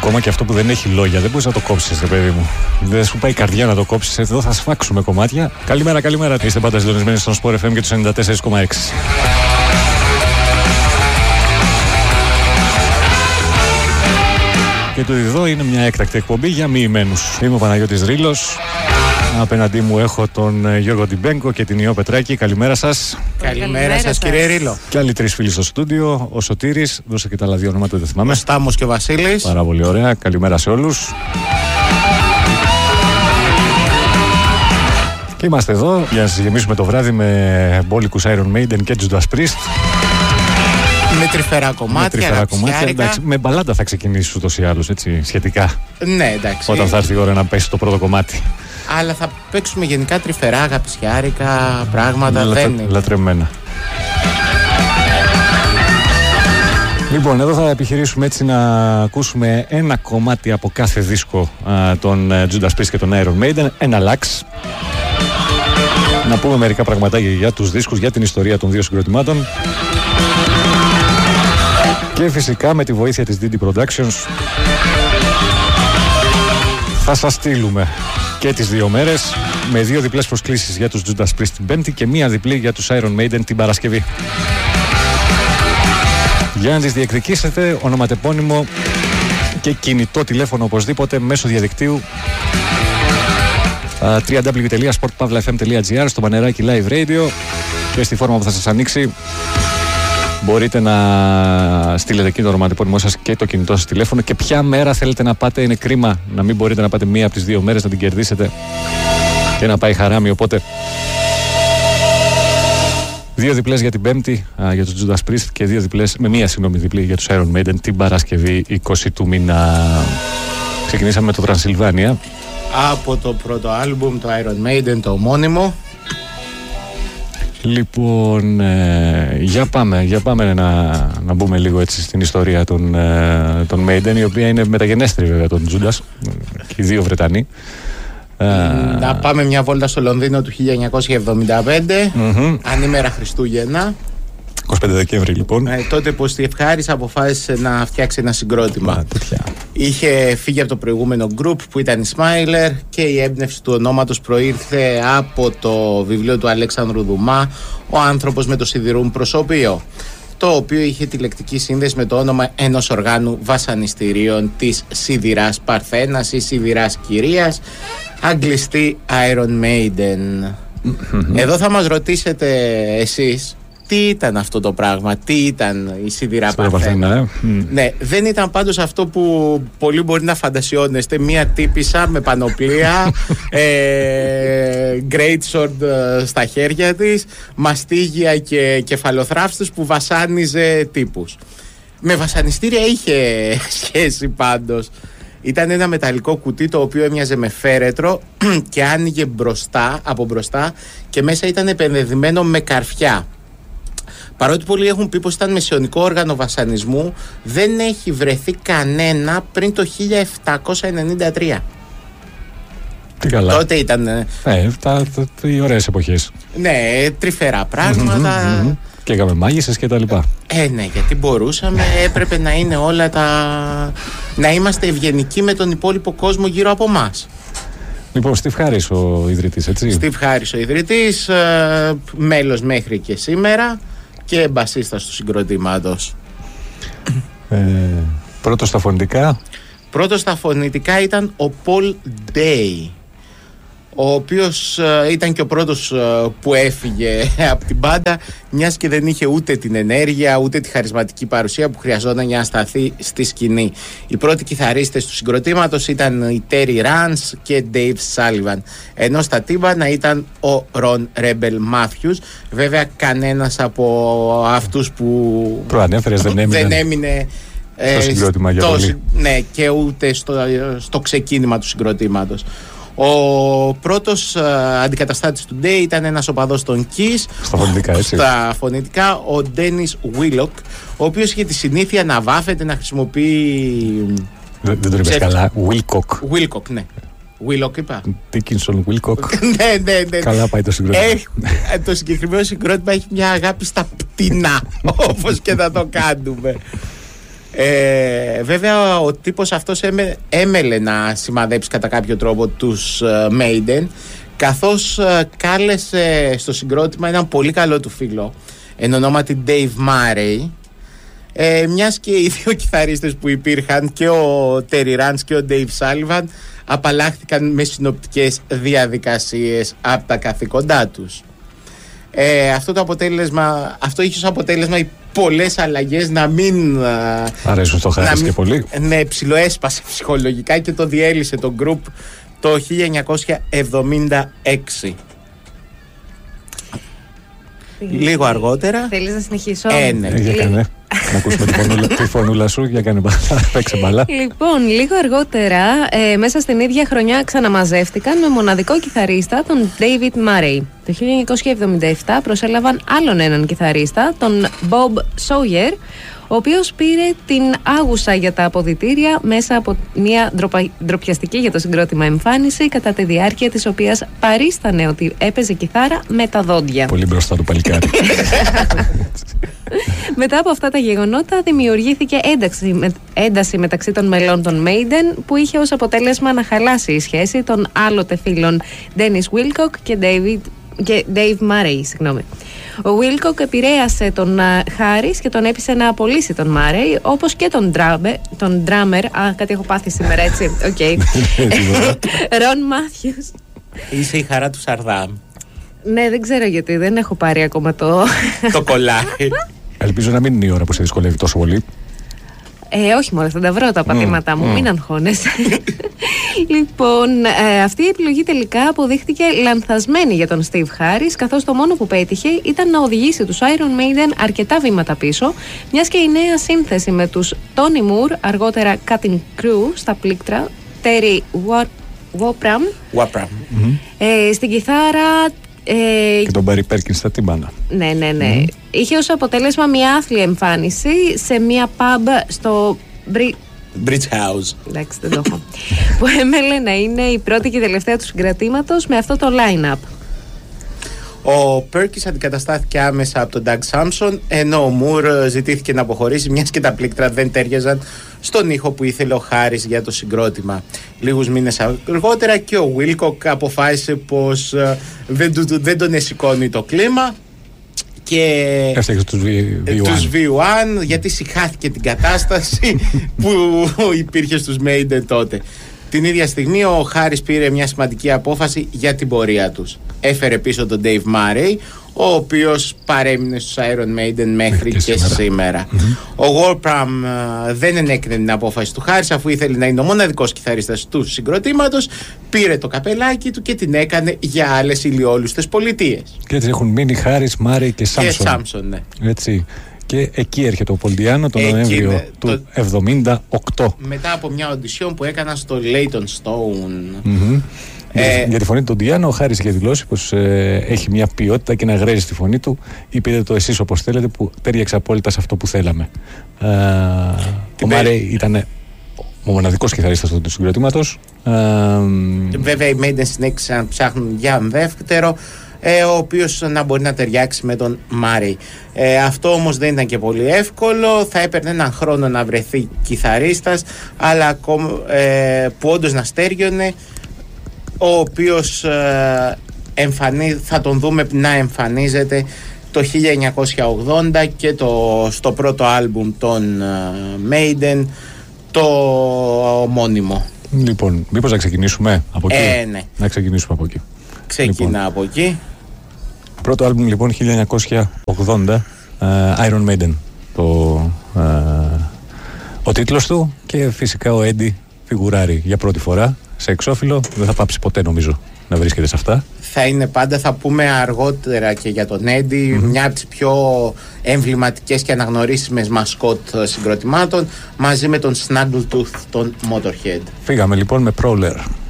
Ακόμα και αυτό που δεν έχει λόγια, δεν μπορείς να το κόψεις, ρε παιδί μου. Δεν σου πάει η καρδιά να το κόψεις. Εδώ θα σφάξουμε κομμάτια. Καλημέρα, καλημέρα. Είστε πάντα συντονισμένοι στον Sport FM και του 94,6. Και το εδώ είναι μια έκτακτη εκπομπή για μοιημένους. Είμαι ο Παναγιώτης Ρήλος. Απέναντί μου έχω τον Γιώργο Τιμπέγκο και την Ιώ Πετράκη. Καλημέρα σας. Καλημέρα σας, κύριε Ρήλο. Και άλλοι τρεις φίλοι στο στούντιο. Ο Σωτήρης, δώσε και τα άλλα δύο ονόματα, δεν θυμάμαι. Ο Στάμος και ο Βασίλης. Πάρα πολύ ωραία. Καλημέρα σε όλους. Και είμαστε εδώ για να σας γεμίσουμε το βράδυ με μπόλικους Iron Maiden και Judas Priest. Με τρυφερά κομμάτια, εντάξει, με μπαλάντα θα ξεκινήσεις ούτως ή άλλως, έτσι, σχετικά. Ναι, εντάξει. Όταν θα έρθει η ώρα να πέσει το πρώτο κομμάτι. Αλλά θα παίξουμε γενικά τρυφερά, αγαπησιάρικα πράγματα. Λατρεμένα. Λοιπόν, εδώ θα επιχειρήσουμε έτσι να ακούσουμε ένα κομμάτι από κάθε δίσκο των Judas Priest και των Iron Maiden, ένα λάξ. Να πούμε μερικά πραγματάκια για τους δίσκους, για την ιστορία των δύο συγκροτημάτων. Και φυσικά με τη βοήθεια της DD Productions θα σας στείλουμε και τις δύο μέρες με δύο διπλές προσκλήσεις για τους Judas Priest την Πέμπτη και μία διπλή για τους Iron Maiden την Παρασκευή. Για να τις διεκδικήσετε, ονοματεπώνυμο και κινητό τηλέφωνο οπωσδήποτε μέσω διαδικτύου www.sportpavlafm.gr, στο μπανεράκι Live Radio, και στη φόρμα που θα σας ανοίξει μπορείτε να στείλετε εκεί το ονοματεπώνυμό σας και το κινητό σας τηλέφωνο και ποια μέρα θέλετε να πάτε. Είναι κρίμα να μην μπορείτε να πάτε μία από τις δύο μέρες να την κερδίσετε και να πάει χαράμι. Οπότε δύο διπλές για την Πέμπτη για τους Judas Priest και δύο διπλές, με μία διπλή για τους Iron Maiden την Παρασκευή 20 του μήνα. Ξεκινήσαμε με το Transylvania. Από το πρώτο άλμπουμ, το Iron Maiden, το ομώνυμο. Λοιπόν, για πάμε να μπούμε λίγο έτσι στην ιστορία των Maiden, η οποία είναι μεταγενέστερη βέβαια των Judas, και οι δύο Βρετανοί. Να πάμε μια βόλτα στο Λονδίνο του 1975, ανήμερα Χριστούγεννα. 25 Δεκέμβρη λοιπόν. Τότε που στη Ευχάρισσα αποφάσισε να φτιάξει ένα συγκρότημα. Είχε φύγει από το προηγούμενο group που ήταν η Smiler και η έμπνευση του ονόματος προήρθε από το βιβλίο του Αλέξανδρου Δουμά, Ο άνθρωπος με το σιδηρούν προσωπείο, το οποίο είχε τη λεκτική σύνδεση με το όνομα ενός οργάνου βασανιστήριων της σιδηράς Παρθένας ή σιδηράς Κυρίας, αγγλιστή Iron Maiden. Εδώ θα μας ρωτήσετε εσείς, τι ήταν αυτό το πράγμα, τι ήταν η σιδηρά Παρθένα. Ναι, δεν ήταν πάντως αυτό που πολλοί μπορεί να φαντασιώνεστε, μία τύπισσα με πανοπλία, great sword στα χέρια της, μαστίγια και κεφαλοθράυστες που βασάνιζε τύπους. Με βασανιστήρια είχε σχέση πάντως. Ήταν ένα μεταλλικό κουτί το οποίο έμοιαζε με φέρετρο και άνοιγε από μπροστά και μέσα ήταν επενδυμένο με καρφιά. Παρότι πολλοί έχουν πει πως ήταν μεσαιωνικό όργανο βασανισμού, δεν έχει βρεθεί κανένα πριν το 1793. Τι καλά. Τότε ήταν... οι ωραίες εποχές. Ναι, τρυφερά πράγματα. Και έκαμε μάγισσες και τα λοιπά. Ναι, γιατί μπορούσαμε, έπρεπε να είναι όλα να είμαστε ευγενικοί με τον υπόλοιπο κόσμο γύρω από εμάς. Λοιπόν, Steve Harris ο ιδρυτής, έτσι. Steve Harris ο ιδρυτής, μέλος μέχρι και σήμερα και μπασίστας του συγκροτήματος. Πρώτος στα φωνητικά. Πρώτος στα φωνητικά ήταν ο Paul Day, ο οποίος ήταν και ο πρώτος που έφυγε από την μπάντα, μιας και δεν είχε ούτε την ενέργεια ούτε τη χαρισματική παρουσία που χρειαζόταν για να σταθεί στη σκηνή. Οι πρώτοι κιθαρίστες του συγκροτήματος ήταν η Terry Rance και Dave Sullivan, ενώ στα τύμπανα ήταν ο Ron Rebel Matthews. Βέβαια κανένας από αυτούς που προανέφερες δεν έμεινε στο συγκρότημα για πολύ. Ναι, και ούτε στο ξεκίνημα του συγκροτήματος. Ο πρώτος αντικαταστάτης του Day ήταν ένας οπαδός των Kiss. Στα φωνητικά, έτσι. Στα φωνητικά, ο Dennis Willock, ο οποίος είχε τη συνήθεια να βάφεται, να χρησιμοποιεί. Δεν τον είπες καλά. Wilcock, ναι. Willock είπα. Dickinson Wilcock. Ναι. Καλά πάει το συγκρότημα. Το συγκεκριμένο συγκρότημα έχει μια αγάπη στα πτηνά, όπως και θα το κάνουμε. Βέβαια ο τύπος αυτός έμελε να σημαδέψει κατά κάποιο τρόπο τους Maiden, καθώς κάλεσε στο συγκρότημα έναν πολύ καλό του φίλο εν ονόματι Dave Murray, μιας και οι δύο κιθαρίστες που υπήρχαν, και ο Terry Ranch και ο Dave Sullivan, απαλλάχθηκαν με συνοπτικές διαδικασίες από τα καθήκοντά τους. Αυτό είχε ως αποτέλεσμα οι πολλές αλλαγές να μην αρέσουν στο Χάρις και πολύ. Ναι, ψιλοέσπασε ψυχολογικά και το διέλυσε το group το 1976. Λίγο αργότερα. Θέλεις να συνεχίσω? Ναι. Για κάνε. Να ακούσουμε τη φωνούλα σου. Για κάνε παίξε μπαλά. Λοιπόν, λίγο αργότερα, μέσα στην ίδια χρονιά ξαναμαζεύτηκαν με μοναδικό κιθαρίστα, τον David Murray. Το 1977 προσέλαβαν άλλον έναν κιθαρίστα, τον Bob Sawyer, ο οποίος πήρε την άγουσα για τα αποδυτήρια μέσα από μια ντροπιαστική για το συγκρότημα εμφάνιση, κατά τη διάρκεια της οποίας παρίστανε ότι έπαιζε κιθάρα με τα δόντια. Πολύ μπροστά του παλικάρι. Μετά από αυτά τα γεγονότα δημιουργήθηκε ένταση μεταξύ των μελών των Maiden, που είχε ως αποτέλεσμα να χαλάσει η σχέση των άλλοτε φίλων Dennis Wilcock και Dave Murray. Ο Wilcock επηρέασε τον Χάρις και τον έπεισε να απολύσει τον Murray, όπως και τον drummer. Κάτι έχω πάθει σήμερα, έτσι. Ron Matthews. Είσαι η χαρά του Σαρδάμ. Ναι, δεν ξέρω γιατί, δεν έχω πάρει ακόμα το κολλάκι. Ελπίζω να μην είναι η ώρα που σε δυσκολεύει τόσο πολύ. Όχι μόνο, θα τα βρω τα πατήματά μου, μην αγχώνεσαι. Λοιπόν, αυτή η επιλογή τελικά αποδείχτηκε λανθασμένη για τον Steve Harris, καθώς το μόνο που πέτυχε ήταν να οδηγήσει τους Iron Maiden αρκετά βήματα πίσω, μιας και η νέα σύνθεση με τους Tony Moore, αργότερα Cutting Crew στα πλήκτρα, Terry Wopram στην κιθάρα, και τον Barry Perkins στα τύμπανα. Ναι. Είχε ως αποτέλεσμα μια άθλια εμφάνιση σε μια pub στο Bridge House. Εντάξει, δεν το έχω. Που έμελε να είναι η πρώτη και η τελευταία του συγκρατήματος με αυτό το line-up. Ο Perkins αντικαταστάθηκε άμεσα από τον Doug Sampson, ενώ ο Moore ζητήθηκε να αποχωρήσει, μιας και τα πλήκτρα δεν τέριαζαν στον ήχο που ήθελε ο Χάρις για το συγκρότημα. Λίγους μήνες αργότερα και ο Wilcock αποφάσισε πως δεν τον εσηκώνει το κλίμα και έφτιαξε τους V1, γιατί συχάθηκε την κατάσταση που υπήρχε στους Maiden τότε. Την ίδια στιγμή ο Χάρις πήρε μια σημαντική απόφαση για την πορεία τους. Έφερε πίσω τον Dave Murray, ο οποίος παρέμεινε στους Iron Maiden μέχρι και σήμερα. Ο Wopram δεν ενέκρινε την απόφαση του Χάρις, αφού ήθελε να είναι ο μοναδικός κιθαρίστας του συγκροτήματος, πήρε το καπελάκι του και την έκανε για άλλες ηλιόλουστες πολιτείες. Και έτσι έχουν μείνει Χάρις, Murray και Sampson. Και Sampson, ναι. Έτσι. Και εκεί έρχεται ο Πολντιάνο τον Νοέμβριο του 1978. Μετά από μια οντισιόν που έκανα στο Leyton Stone. Για τη φωνή του Ντιάνο, ο Χάρις είχε δηλώσει πως έχει μια ποιότητα και να γρέζει στη φωνή του. Είπετε το εσείς όπως θέλετε, που τέριαξε απόλυτα σε αυτό που θέλαμε. Ο Μάρεϊ ήταν ο μοναδικός κιθαρίστας του συγκροτήματος. Βέβαια οι Maiden συνέχισαν να ψάχνουν για δεύτερο, ο οποίος να μπορεί να ταιριάξει με τον Μάρεϊ. Αυτό όμως δεν ήταν και πολύ εύκολο. Θα έπαιρνε έναν χρόνο να βρεθεί κιθαρίστας, αλλά που όντως να στέριωνε, ο οποίος θα τον δούμε να εμφανίζεται το 1980 και στο πρώτο άλμπουμ των Maiden, το ομώνυμο. Λοιπόν, μήπως να ξεκινήσουμε από εκεί? Ναι. Να ξεκινήσουμε από εκεί. Ξεκινά από εκεί. Πρώτο άλμπουμ λοιπόν 1980, Iron Maiden ο τίτλος του, και φυσικά ο Eddie φιγουράρει για πρώτη φορά σε εξώφυλλο. Δεν θα πάψει ποτέ νομίζω να βρίσκεται σε αυτά. Θα είναι πάντα, θα πούμε αργότερα και για τον Eddie, μια από τις πιο εμβληματικές και αναγνωρίσιμες μασκότ συγκροτημάτων, μαζί με τον Snaggletooth, τον Motorhead. Φύγαμε λοιπόν με Prowler.